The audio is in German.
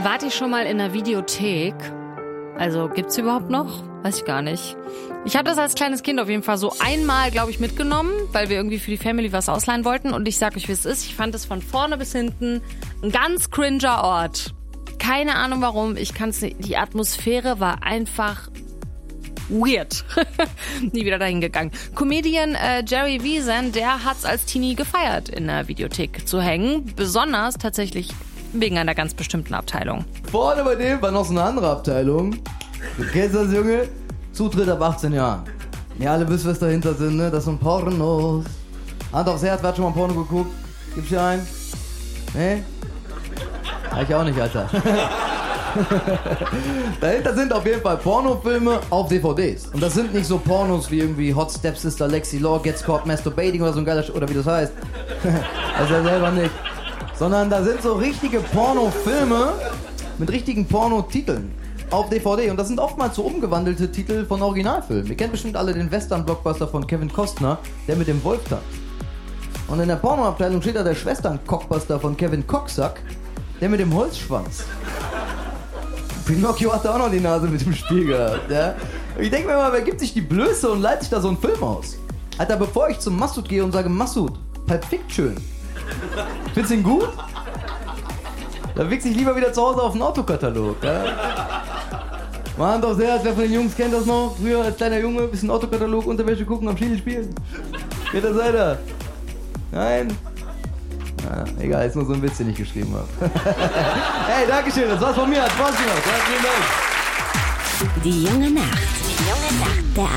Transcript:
Wart ihr schon mal in einer Videothek? Also gibt's überhaupt noch? Weiß ich gar nicht. Ich habe das als kleines Kind auf jeden Fall so einmal, glaube ich, mitgenommen, weil wir irgendwie für die Family was ausleihen wollten. Und ich sag euch, wie es ist. Ich fand es von vorne bis hinten ein ganz cringer Ort. Keine Ahnung warum. Ich kann's nicht. Die Atmosphäre war einfach weird. Nie wieder dahin gegangen. Comedian Jerry Wiesen, der hat's als Teenie gefeiert, in der Videothek zu hängen. Besonders tatsächlich wegen einer ganz bestimmten Abteilung. Vorne bei dem war noch so eine andere Abteilung. Du kennst das, Junge? Zutritt ab 18 Jahren. Ja, alle wissen, was dahinter sind, ne? Das sind Pornos. Hand aufs Herz, wer hat schon mal Porno geguckt? Gibt's hier einen? Ne? Ich auch nicht, Alter. Dahinter sind auf jeden Fall Pornofilme auf DVDs. Und das sind nicht so Pornos wie irgendwie Hot Stepsister Lexi Law Gets Caught Masturbating oder so ein geiler oder wie das heißt. Das ist ja selber nicht. Sondern da sind so richtige Pornofilme mit richtigen Pornotiteln auf DVD. Und das sind oftmals so umgewandelte Titel von Originalfilmen. Ihr kennt bestimmt alle den Western-Blockbuster von Kevin Costner, der mit dem Wolf tanzt. Und in der Pornoabteilung steht da der Schwestern-Cockbuster von Kevin Cocksack, der mit dem Holzschwanz. Pinocchio hatte auch noch die Nase mit dem Spiel gehabt, ja? Ich denke mir mal, wer gibt sich die Blöße und leitet sich da so einen Film aus? Alter, bevor ich zum Massoud gehe und sage, Massoud, Pulp Fiction. Findest du ihn gut? Da wichse ich lieber wieder zu Hause auf den Autokatalog, ja? Mal Hand aufs Herz, wer von den Jungs kennt das noch? Früher als kleiner Junge, bisschen Autokatalog, Unterwäsche gucken, am Schiedel spielen. Jeder seid ihr? Nein? Na, egal, ist nur so ein Witz, den ich geschrieben habe. Hey, Dankeschön, das war's von mir. Hat Spaß gemacht. Ja, vielen Dank. Die junge Nacht. Die junge Nacht. Der